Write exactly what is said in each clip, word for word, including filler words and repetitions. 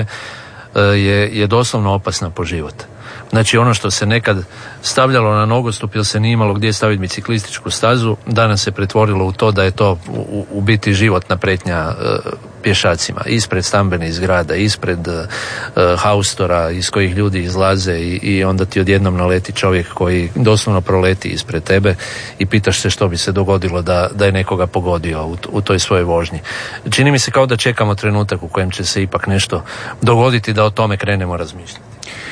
je, je doslovno opasna po život. Znači ono što se nekad stavljalo na nogostup jer se nije imalo gdje staviti biciklističku stazu, danas se pretvorilo u to da je to u, u biti životna prijetnja e, pješacima, ispred stambenih zgrada, ispred e, haustora iz kojih ljudi izlaze i, i onda ti odjednom naleti čovjek koji doslovno proleti ispred tebe i pitaš se što bi se dogodilo da, da je nekoga pogodio u, u toj svojoj vožnji. Čini mi se kao da čekamo trenutak u kojem će se ipak nešto dogoditi da o tome krenemo razmišljati.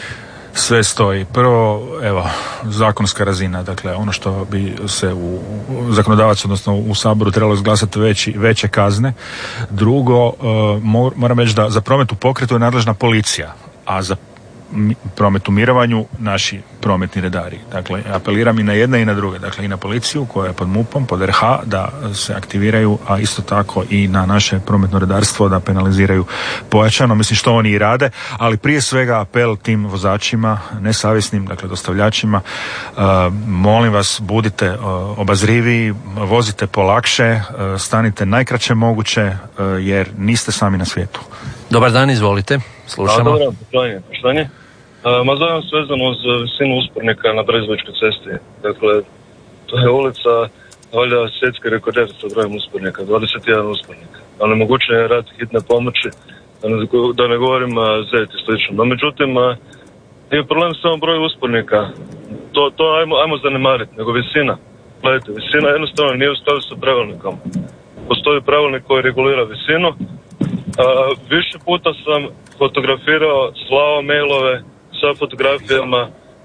Sve stoji. Prvo, evo, zakonska razina, dakle, ono što bi se u, u zakonodavac, odnosno u Saboru trebalo izglasati veći, veće kazne. Drugo, uh, moram reći da za promet u pokretu je nadležna policija, a za promet u mirovanju naši prometni redari. Dakle, apeliram i na jedne i na druge, dakle i na policiju koja je pod MUP-om, pod R H, da se aktiviraju, a isto tako i na naše prometno redarstvo da penaliziraju pojačano, mislim što oni i rade, ali prije svega apel tim vozačima, nesavjesnim, dakle dostavljačima, uh, molim vas, budite uh, obazrivi, vozite polakše, uh, stanite najkraće moguće, uh, jer niste sami na svijetu. Dobar dan, izvolite, slušamo. Dobar dan, poštovanje, poštovanje. Ma zovem se vezano uz visinu uspornika na Brezovičkoj cesti. Dakle, to je ulica, valjda svjetski rekorder sa brojem uspornika, dvadeset jedan uspornik. A nemoguće je rad hitne pomoći, da ne, da ne govorim zet i slično. No, međutim, nije problem samo broj uspornika. To, to ajmo, ajmo zanemariti, nego visina. Gledajte, visina jednostavno nije u skladu sa pravilnikom. Postoji pravilnik koji regulira visinu. A, više puta sam fotografirao, slao mailove sa fotografijama,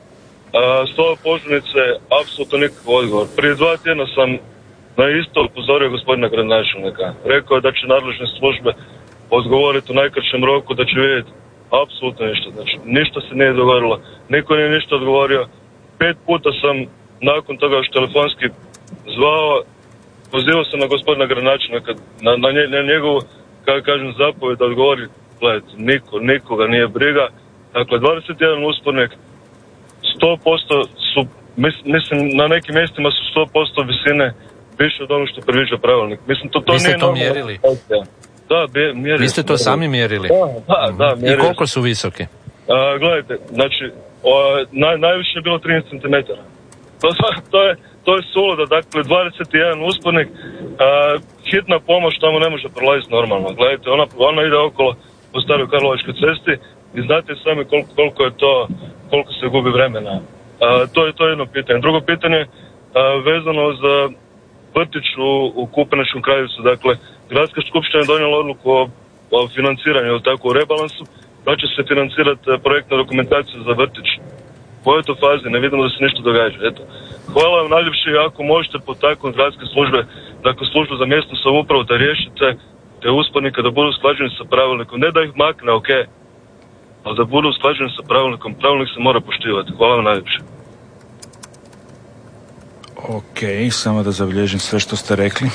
slao požurnice, apsolutno nikakav odgovor. Prije dva tjedna sam na isto upozorio gospodina gradonačelnika. Rekao je da će nadležne službe odgovoriti u najkraćem roku, da će vidjeti apsolutno ništa. Znači, ništa se nije dogodilo. Niko nije ništa odgovorio. Pet puta sam nakon toga još telefonski zvao, pozivao sam na gospodina gradonačelnika, na, na, nje, na njegovu, kako kažem, zapovjed da odgovori. Gledajte, niko, nikoga nije briga. Dakle, dvadeset jedan uspornik, sto posto su, mislim, na nekim mjestima su sto posto visine više od onog što predviđa pravilnik. Mislim, to, to Vi ste nije to normalno. mjerili? Da, mjerili. Vi ste to sami mjerili? Da, da, da mjerili. I koliko su visoki? A, gledajte, znači, o, naj, najviše je bilo trinaest centimetara. To, to je, to je suludo, dakle, dvadeset jedan uspornik, a, hitna pomoć tamo ne može prolaziti normalno. Gledajte, ona, ona ide okolo po staroj Karlovačkoj cesti, i znate sami koliko, koliko je to, koliko se gubi vremena. A, to je to jedno pitanje. Drugo pitanje a, vezano za vrtić u, u Kupinačkom Kraljevcu. Dakle, Gradska skupština je donijela odluku o, o financiranju, ili tako, u rebalansu, da će se financirati projektna dokumentacija za vrtić. U kojoj to fazi? Ne vidimo da se ništa događa. Eto. Hvala vam najljepše, ako možete potaknuti gradske službe, dakle službu za mjesnu samoupravu, da riješite te uspornike, da budu usklađeni sa pravilnikom. Ne da ih makne, ok, ali da budu usklađeni sa pravilnikom. Pravilnik se mora poštivati. Hvala vam najljepše. Ok, samo da zabilježim sve što ste rekli.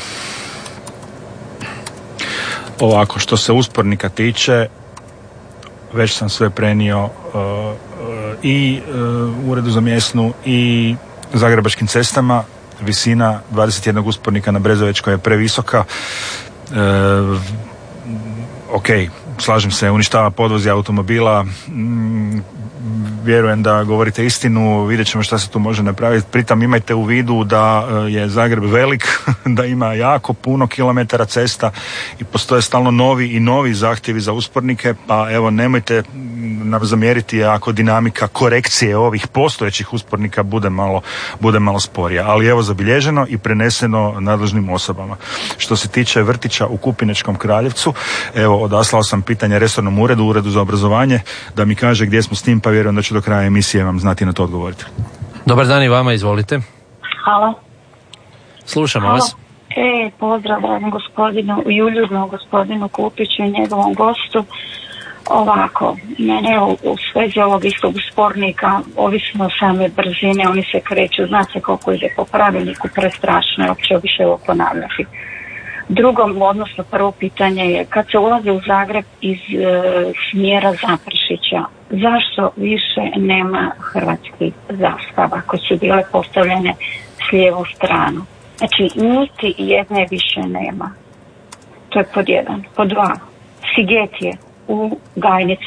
Ovako, što se uspornika tiče, već sam sve prenio uh, uh, i uh, Uredu za mjesnu i Zagrebačkim cestama. Visina dvadeset jedan uspornika na Brezovičkoj je previsoka. Uh, ok, slažem se, uništava podvozi automobila. Mm, vjerujem da govorite istinu, vidjet ćemo šta se tu može napraviti. Pritom imajte u vidu da je Zagreb velik, da ima jako puno kilometara cesta i postoje stalno novi i novi zahtjevi za uspornike, pa evo nemojte nam zamjeriti ako dinamika korekcije ovih postojećih uspornika bude malo, bude malo sporija. Ali evo zabilježeno i preneseno nadležnim osobama. Što se tiče vrtića u Kupinečkom Kraljevcu, evo odaslao sam pitanje resornom uredu, Uredu za obrazovanje, da mi kaže gdje smo s tim, pa vjerujem da ću do kraja emisije vam znati na to odgovoriti. Dobar dan i vama, izvolite. Halo. Slušamo Halo. vas. E, pozdrav gospodinu, uljudnom gospodinu Kupiću i njegovom gostu. Ovako, mene u, u svezi ovog istog spornika, ovisno same brzine, oni se kreću, zna se koliko ide po pravilniku, prestrašno je uopće više ovo ponavljati. Drugo, odnosno prvo pitanje je, kad se ulazi u Zagreb iz e, smjera Zaprešića, zašto više nema hrvatskih zastava koje su bile postavljene s lijevu stranu? Znači, niti jedne više nema. To je pod jedan. Pod dva, Siget je u Gajnici